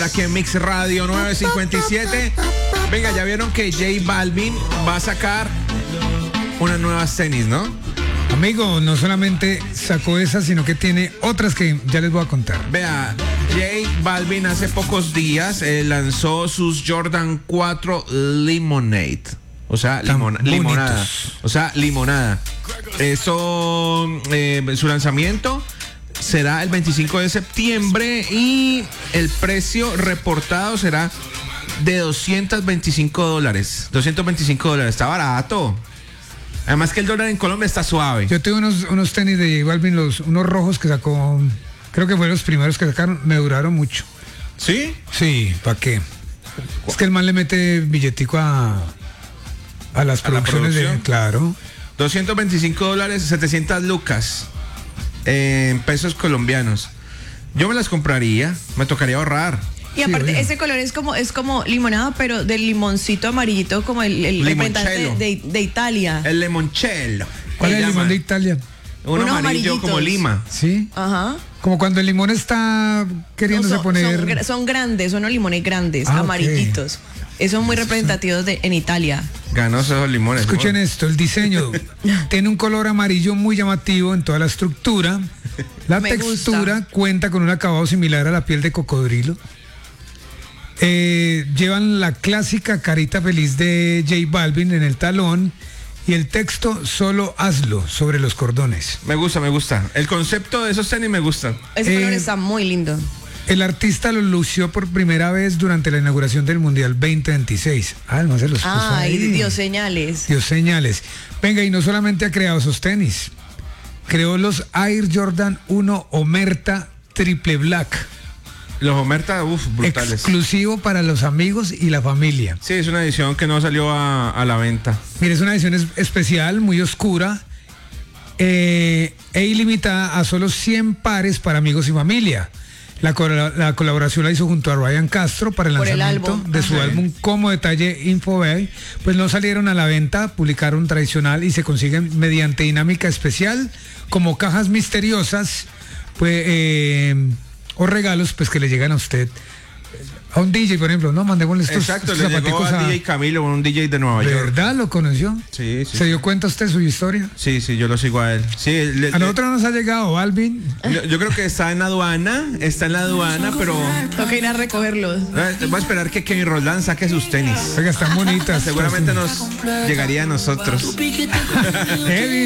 aquí en Mix Radio 957. Venga, ya vieron que J Balvin va a sacar unas nuevas tenis, ¿no? Amigo, no solamente sacó esas, sino que tiene otras que ya les voy a contar. Vea, J Balvin hace pocos días lanzó sus Jordan 4 Lemonade. O sea, limonada. O sea, limonada. Eso, su lanzamiento será el 25 de septiembre y el precio reportado será de $225. $225, está barato. Además que el dólar en Colombia está suave. Yo tengo unos tenis de J Balvin, unos rojos que sacó, creo que fueron los primeros que sacaron, me duraron mucho. ¿Sí? Sí, ¿para qué? Es que el man le mete billetico a las producciones de... Claro. $225, 700 lucas en pesos colombianos. Yo me las compraría, me tocaría ahorrar. Y aparte, sí, ese color es como limonada, pero del limoncito amarillito, como el representante de Italia. El limoncello. ¿Cuál es el limón de Italia? Uno amarillo amarillitos. como lima. Sí. Ajá. Como cuando el limón está queriéndose poner... Son grandes, son los limones grandes, Ah, amarillitos. Esos son muy representativos en Italia. Ganosos esos limones. Escuchen esto, el diseño tiene un color amarillo muy llamativo en toda la estructura. La Me textura gusta. cuenta con un acabado similar a la piel de cocodrilo. Llevan la clásica carita feliz de J Balvin en el talón y el texto "solo hazlo" sobre los cordones. Me gusta. El concepto de esos tenis me gusta. Ese color está muy lindo. El artista lo lució por primera vez durante la inauguración del Mundial 2026. Además se los puso Ay, ahí. Dios señales. Dios señales. Venga, y no solamente ha creado esos tenis, creó los Air Jordan 1 Omerta Triple Black. Los Omerta, brutales. Exclusivo para los amigos y la familia. Sí, es una edición que no salió a la venta. Mire, es una edición especial, muy oscura e ilimitada a solo 100 pares para amigos y familia. La colaboración la hizo junto a Ryan Castro para el Por el lanzamiento álbum. de su Ajá. álbum. Como detalle, Infobay, pues no salieron a la venta, publicaron tradicional y se consiguen mediante dinámica especial como cajas misteriosas, pues, o regalos pues que le llegan a usted. A un DJ, por ejemplo, no, mandémosle estos Exacto, le llegó zapaticos a DJ Camilo, un DJ de Nueva York. ¿Verdad? ¿Lo conoció? Sí. ¿Se dio cuenta usted su historia? Sí, yo lo sigo a él. Sí, A nosotros nos ha llegado, Balvin. yo creo que está en la aduana, pero Toca ir a recogerlos. voy a esperar que Kevin Roldán saque sus tenis. Oiga, están bonitas. Seguramente nos llegaría a nosotros. Kevin.